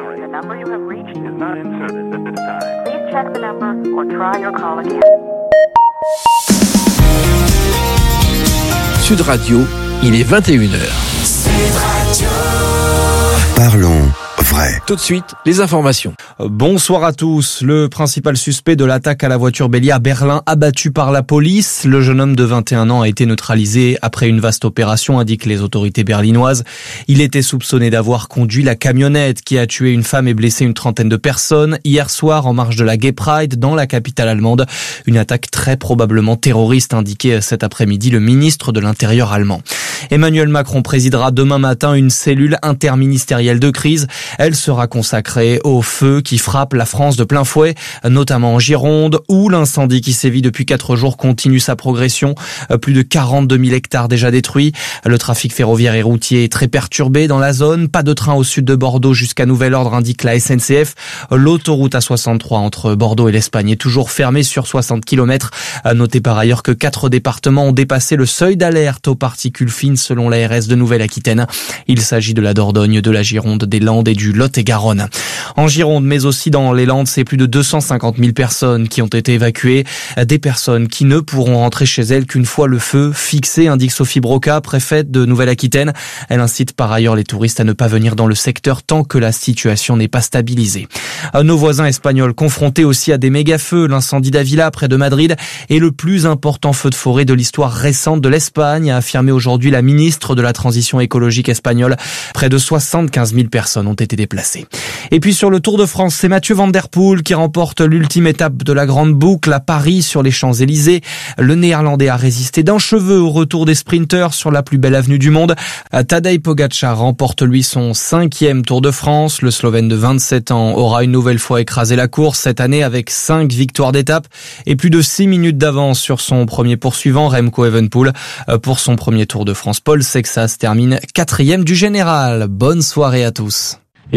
sorry. The number you have reached is not in service at this time. Please check the number or try your call again. Sud Radio, il est 21h. Sud Radio. Parlons vrai. Tout de suite, les informations. Bonsoir à tous. Le principal suspect de l'attaque à la voiture bélier à Berlin abattu par la police. Le jeune homme de 21 ans a été neutralisé après une vaste opération, indiquent les autorités berlinoises. Il était soupçonné d'avoir conduit la camionnette qui a tué une femme et blessé une trentaine de personnes hier soir en marge de la Gay Pride dans la capitale allemande. Une attaque très probablement terroriste, indiquait cet après-midi le ministre de l'Intérieur allemand. Emmanuel Macron présidera demain matin une cellule interministérielle de crise. Elle sera consacrée au feu qui frappe la France de plein fouet, notamment en Gironde, où l'incendie qui sévit depuis 4 jours continue sa progression. Plus de 42 000 hectares déjà détruits. Le trafic ferroviaire et routier est très perturbé dans la zone. Pas de train au sud de Bordeaux jusqu'à nouvel ordre, indique la SNCF. L'autoroute A63 entre Bordeaux et l'Espagne est toujours fermée sur 60 km. Notez par ailleurs que 4 départements ont dépassé le seuil d'alerte aux particules fines selon l'ARS de Nouvelle-Aquitaine. Il s'agit de la Dordogne, de la Gironde, des Landes et du Lot-et-Garonne. En Gironde, mais aussi dans les Landes, c'est plus de 250 000 personnes qui ont été évacuées. Des personnes qui ne pourront rentrer chez elles qu'une fois le feu fixé, indique Sophie Broca, préfète de Nouvelle-Aquitaine. Elle incite par ailleurs les touristes à ne pas venir dans le secteur tant que la situation n'est pas stabilisée. Nos voisins espagnols confrontés aussi à des méga-feux. L'incendie d'Avila près de Madrid est le plus important feu de forêt de l'histoire récente de l'Espagne, a affirmé aujourd'hui la ministre de la Transition écologique espagnole. Près de 75 000 personnes ont été déplacées. Et puis sur le Tour de France, c'est Mathieu Van Der Poel qui remporte l'ultime étape de la grande boucle à Paris sur les Champs-Élysées. Le Néerlandais a résisté d'un cheveu au retour des sprinteurs sur la plus belle avenue du monde. Tadej Pogačar remporte lui son 5e Tour de France. Le Slovène de 27 ans aura une nouvelle fois écrasé la course cette année avec 5 victoires d'étape et plus de 6 minutes d'avance sur son premier poursuivant Remco Evenepoel. Pour son premier Tour de France, Paul Sexas termine 4e du général. Bonne soirée à tous.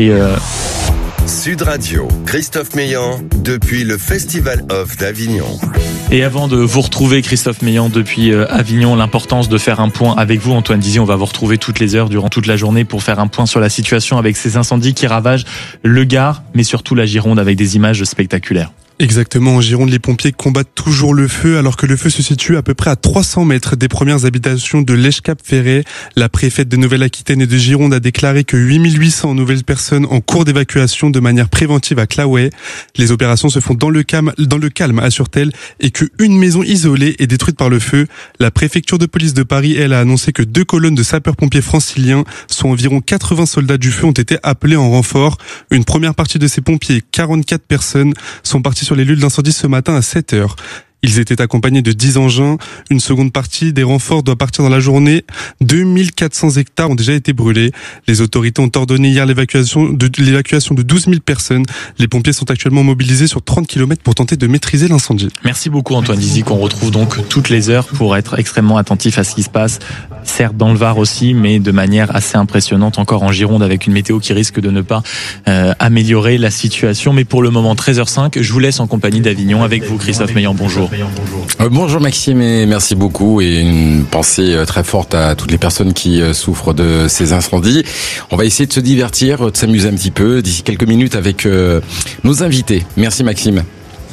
Sud Radio, Christophe Meillan, depuis le Festival Off d'Avignon. Et avant de vous retrouver, Christophe Meillan, depuis Avignon, l'importance de faire un point avec vous. Antoine Dizier, on va vous retrouver toutes les heures durant toute la journée pour faire un point sur la situation avec ces incendies qui ravagent le Gard, mais surtout la Gironde avec des images spectaculaires. Exactement, en Gironde, les pompiers combattent toujours le feu alors que le feu se situe à peu près à 300 mètres des premières habitations de l'Èche-Cap-Ferret. La préfète de Nouvelle-Aquitaine et de Gironde a déclaré que 8800 nouvelles personnes en cours d'évacuation de manière préventive à Claouet. Les opérations se font dans le calme, assure-t-elle, et qu'une maison isolée est détruite par le feu. La préfecture de police de Paris, elle, a annoncé que 2 colonnes de sapeurs-pompiers franciliens, soit environ 80 soldats du feu, ont été appelés en renfort. Une première partie de ces pompiers, 44 personnes, sont partis sur les lieux de l'incendie ce matin à 7h. Ils étaient accompagnés de 10 engins. Une seconde partie des renforts doit partir dans la journée. 2400 hectares ont déjà été brûlés. Les autorités ont ordonné hier l'évacuation de 12 000 personnes. Les pompiers sont actuellement mobilisés sur 30 km pour tenter de maîtriser l'incendie. Merci beaucoup Antoine Dizier, qu'on retrouve donc toutes les heures pour être extrêmement attentif à ce qui se passe. Certes dans le Var aussi, mais de manière assez impressionnante encore en Gironde avec une météo qui risque de ne pas améliorer la situation. Mais pour le moment, 13h05, je vous laisse en compagnie d'Avignon avec vous, Christophe Meillan. Bonjour. Bonjour Maxime et merci beaucoup et une pensée très forte à toutes les personnes qui souffrent de ces incendies. On va essayer de se divertir, de s'amuser un petit peu d'ici quelques minutes avec nos invités. Merci Maxime.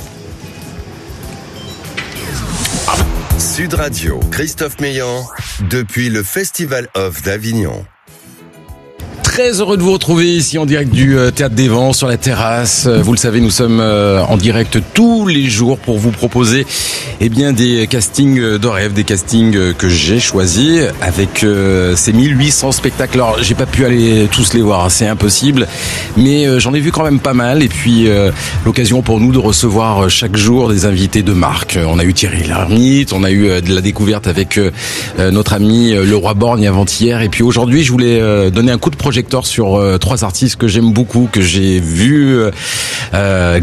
Sud Radio, Christophe Meillan, depuis le Festival Off d'Avignon. Très heureux de vous retrouver ici en direct du Théâtre des Vents sur la terrasse. Vous le savez, nous sommes en direct tous les jours pour vous proposer des castings de rêve, des castings que j'ai choisis avec ces 1800 spectacles. Alors, j'ai pas pu aller tous les voir, c'est impossible, mais j'en ai vu quand même pas mal. Et puis l'occasion pour nous de recevoir chaque jour des invités de marque. On a eu Thierry Lhermitte, on a eu de la découverte avec notre ami Leroy Borgne avant-hier. Et puis aujourd'hui, je voulais donner un coup de projecteur sur 3 artistes que j'aime beaucoup, que j'ai vus